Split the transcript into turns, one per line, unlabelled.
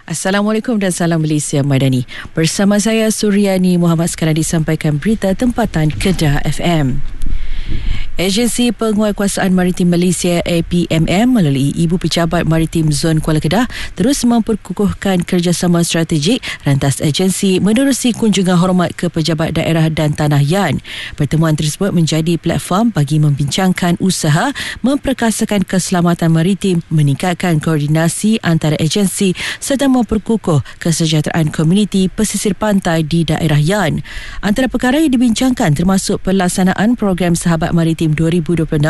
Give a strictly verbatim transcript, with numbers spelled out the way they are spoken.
Assalamualaikum dan salam Malaysia Madani. Bersama saya Suryani Muhammad, sekarang disampaikan berita tempatan Kedah F M. Agensi Penguatkuasaan Maritim Malaysia A P M M melalui Ibu Pejabat Maritim Zon Kuala Kedah terus memperkukuhkan kerjasama strategik rantas agensi menerusi kunjungan hormat ke pejabat daerah dan tanah Yan. Pertemuan tersebut menjadi platform bagi membincangkan usaha memperkasakan keselamatan maritim, meningkatkan koordinasi antara agensi serta memperkukuh kesejahteraan komuniti pesisir pantai di daerah Yan. Antara perkara yang dibincangkan termasuk pelaksanaan program Sahabat Maritim dua ribu dua puluh enam